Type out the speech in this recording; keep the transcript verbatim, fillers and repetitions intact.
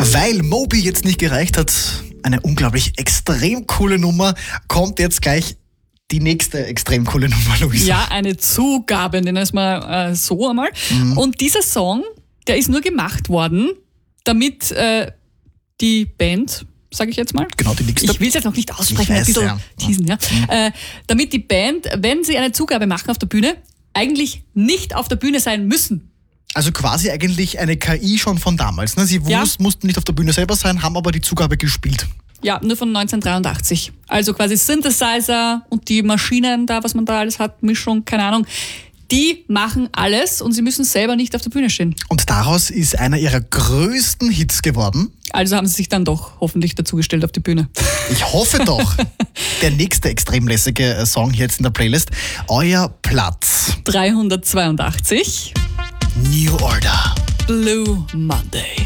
Weil Moby jetzt nicht gereicht hat, eine unglaublich extrem coole Nummer, kommt jetzt gleich die nächste extrem coole Nummer, Luisa. Ja, eine Zugabe, nennen wir es mal äh, so einmal. Mhm. Und dieser Song, der ist nur gemacht worden, damit äh, die Band, sage ich jetzt mal. Genau, die nächste. Ich will es jetzt noch nicht aussprechen, weiß, ein bisschen ja. teasen, ja. Mhm. Äh, damit die Band, wenn sie eine Zugabe machen auf der Bühne, eigentlich nicht auf der Bühne sein müssen. Also quasi eigentlich eine K I schon von damals. Ne? Sie Ja. wus- mussten nicht auf der Bühne selber sein, haben aber die Zugabe gespielt. Ja, nur von neunzehnhundertdreiundachtzig. Also quasi Synthesizer und die Maschinen da, was man da alles hat, Mischung, keine Ahnung. Die machen alles und sie müssen selber nicht auf der Bühne stehen. Und daraus ist einer ihrer größten Hits geworden. Also haben sie sich dann doch hoffentlich dazugestellt auf die Bühne. Ich hoffe doch. Der nächste extrem lässige äh, Song hier jetzt in der Playlist. Euer Platz. dreihundertzweiundachtzig. New Order. Blue Monday.